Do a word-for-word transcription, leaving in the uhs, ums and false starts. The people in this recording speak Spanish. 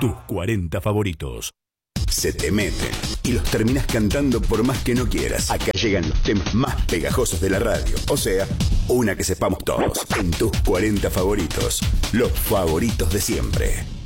Tus cuarenta favoritos. Se te meten y los terminas cantando por más que no quieras. Acá llegan los temas más pegajosos de la radio. O sea, una que sepamos todos. En tus cuarenta favoritos. Los favoritos de siempre.